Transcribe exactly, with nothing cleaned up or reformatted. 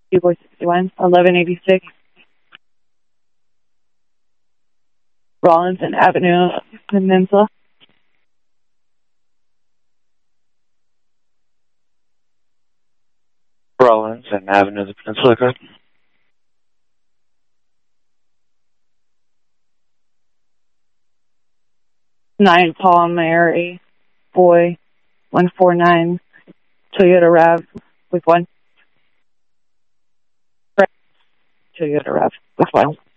two boy sixty-one, eleven eighty-six. Rollins and Avenue, Peninsula. Rollins and Avenue, the Peninsula, correct? Nine Palmary, boy, one four nine, Toyota Rav with one. Toyota Rav with one.